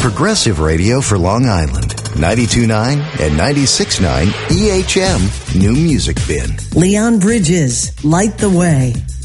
Progressive Radio for Long Island. 92.9 and 96.9 EHM New Music Bin. Leon Bridges, Light the Way.